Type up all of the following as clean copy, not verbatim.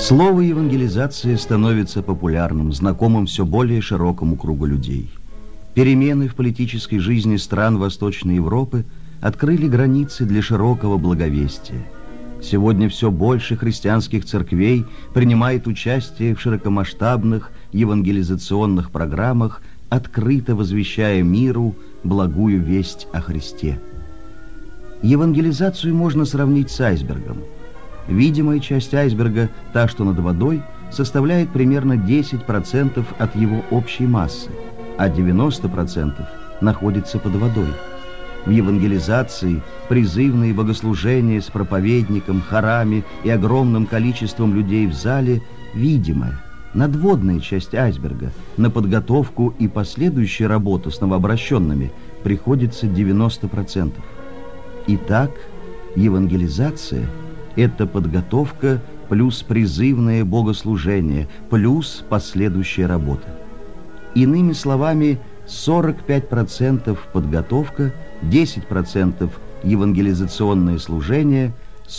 Слово «евангелизация» становится популярным, знакомым все более широкому кругу людей. Перемены в политической жизни стран Восточной Европы открыли границы для широкого благовестия. Сегодня все больше христианских церквей принимает участие в широкомасштабных евангелизационных программах, открыто возвещая миру благую весть о Христе. Евангелизацию можно сравнить с айсбергом. Видимая часть айсберга, та, что над водой, составляет примерно 10% от его общей массы, а 90% находится под водой. В евангелизации призывные богослужения с проповедником, хорами и огромным количеством людей в зале видимая, надводная часть айсберга. На подготовку и последующую работу с новообращенными приходится 90%. Итак, евангелизация – это подготовка плюс призывное богослужение, плюс последующая работа. Иными словами, 45% подготовка, 10% евангелизационное служение,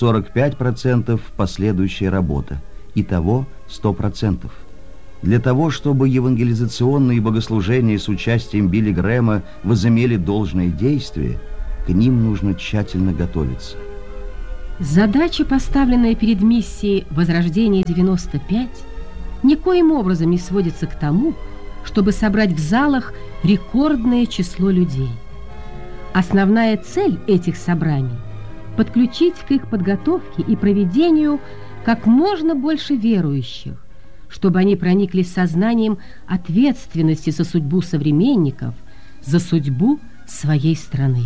45% последующая работа. Итого 100%. Для того, чтобы евангелизационные богослужения с участием Билли Грэма возымели должное действие, к ним нужно тщательно готовиться. Задача, поставленная перед миссией «Возрождение 95», никоим образом не сводится к тому, чтобы собрать в залах рекордное число людей. Основная цель этих собраний – подключить к их подготовке и проведению как можно больше верующих, чтобы они прониклись сознанием ответственности за судьбу современников, за судьбу своей страны.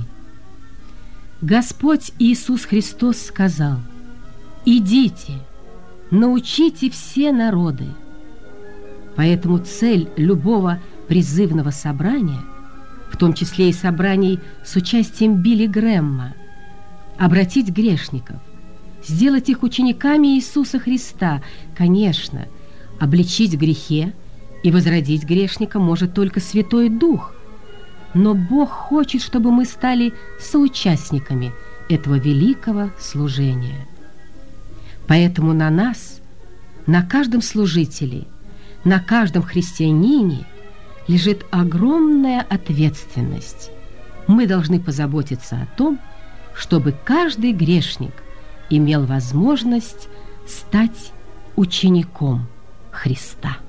Господь Иисус Христос сказал: «Идите, научите все народы». Поэтому цель любого призывного собрания, в том числе и собраний с участием Билли Грэма, обратить грешников, сделать их учениками Иисуса Христа. Конечно, обличить в грехе и возродить грешника может только Святой Дух, но Бог хочет, чтобы мы стали соучастниками этого великого служения. Поэтому на нас, на каждом служителе, на каждом христианине лежит огромная ответственность. Мы должны позаботиться о том, чтобы каждый грешник имел возможность стать учеником Христа.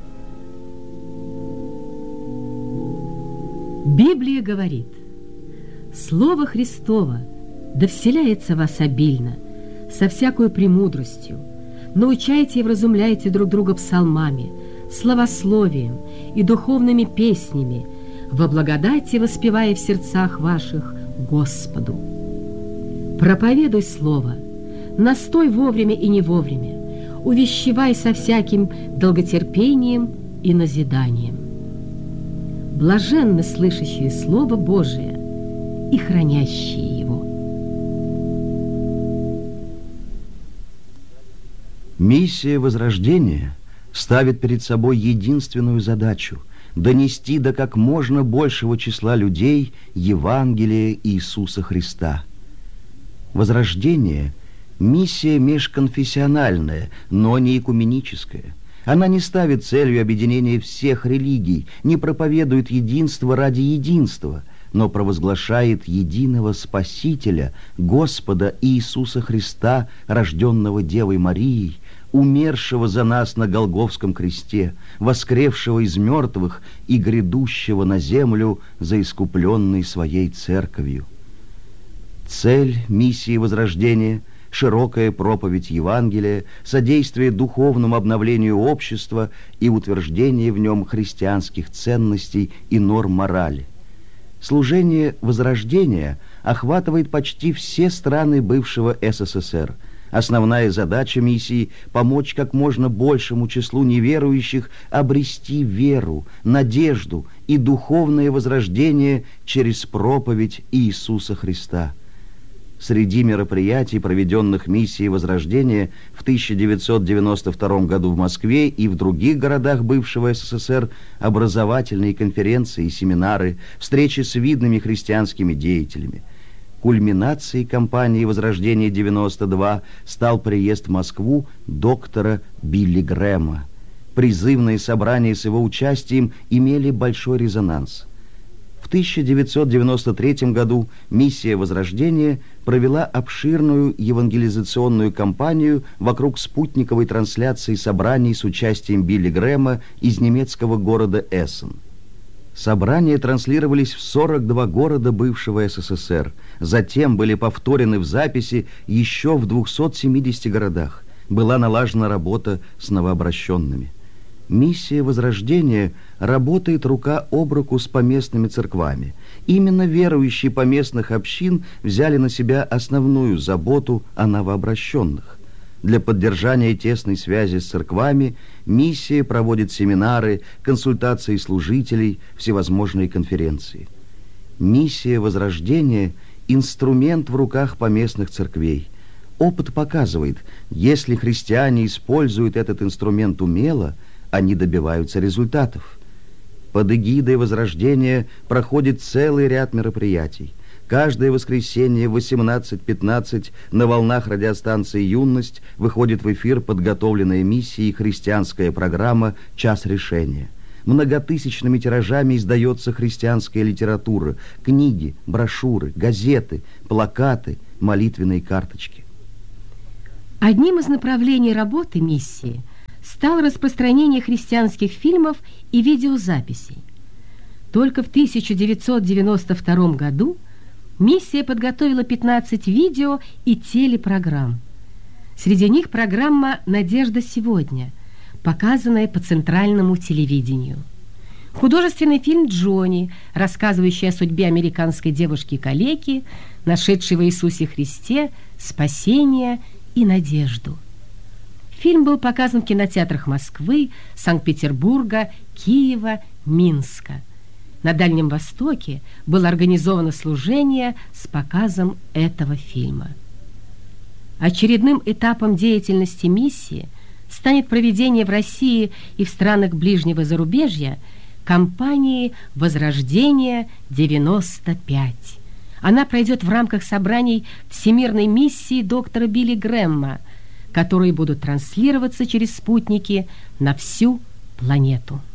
Библия говорит: «Слово Христово да вселяется в вас обильно, со всякою премудростью, научайте и вразумляйте друг друга псалмами, славословием и духовными песнями, во благодати воспевая в сердцах ваших Господу. Проповедуй слово, настой вовремя и не вовремя, увещевай со всяким долготерпением и назиданием. Блаженны слышащие Слово Божие и хранящие его». Миссия Возрождения ставит перед собой единственную задачу – донести до как можно большего числа людей Евангелие Иисуса Христа. Возрождение – миссия межконфессиональная, но не экуменическая. Она не ставит целью объединения всех религий, не проповедует единство ради единства, но провозглашает единого Спасителя, Господа Иисуса Христа, рожденного Девой Марией, умершего за нас на Голгофском кресте, воскресшего из мертвых и грядущего на землю за искупленной своей церковью. Цель миссии Возрождения – широкая проповедь Евангелия, содействие духовному обновлению общества и утверждение в нем христианских ценностей и норм морали. Служение Возрождения охватывает почти все страны бывшего СССР. Основная задача миссии – помочь как можно большему числу неверующих обрести веру, надежду и духовное возрождение через проповедь Иисуса Христа. Среди мероприятий, проведенных миссией Возрождения в 1992 году в Москве и в других городах бывшего СССР, образовательные конференции и семинары, встречи с видными христианскими деятелями. Кульминацией кампании «Возрождение-92» стал приезд в Москву доктора Билли Грэма. Призывные собрания с его участием имели большой резонанс. В 1993 году миссия Возрождения провела обширную евангелизационную кампанию вокруг спутниковой трансляции собраний с участием Билли Грэма из немецкого города Эссен. Собрания транслировались в 42 города бывшего СССР, затем были повторены в записи еще в 270 городах. Была налажена работа с новообращенными. Миссия Возрождения работает рука об руку с поместными церквами. Именно верующие поместных общин взяли на себя основную заботу о новообращенных. Для поддержания тесной связи с церквами миссия проводит семинары, консультации служителей, всевозможные конференции. Миссия Возрождения – инструмент в руках поместных церквей. Опыт показывает, если христиане используют этот инструмент умело, они добиваются результатов. Под эгидой Возрождения проходит целый ряд мероприятий. Каждое воскресенье в 18:15 на волнах радиостанции «Юность» выходит в эфир подготовленная миссией христианская программа «Час решения». Многотысячными тиражами издается христианская литература, книги, брошюры, газеты, плакаты, молитвенные карточки. Одним из направлений работы миссии стало распространение христианских фильмов и видеозаписей. Только в 1992 году миссия подготовила 15 видео и телепрограмм. Среди них программа «Надежда сегодня», показанная по центральному телевидению. Художественный фильм «Джонни», рассказывающий о судьбе американской девушки-калеки, нашедшей в Иисусе Христе спасение и надежду. Фильм был показан в кинотеатрах Москвы, Санкт-Петербурга, Киева, Минска. На Дальнем Востоке было организовано служение с показом этого фильма. Очередным этапом деятельности миссии станет проведение в России и в странах ближнего зарубежья кампании «Возрождение-95». Она пройдет в рамках собраний Всемирной миссии доктора Билли Грэма, которые будут транслироваться через спутники на всю планету.